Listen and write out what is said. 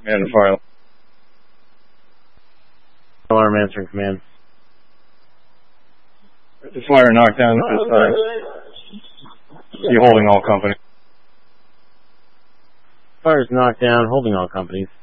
Command and fire. Alarm answering command. The fire knockdown this time. You holding all company. Fire's knocked down, holding all companies.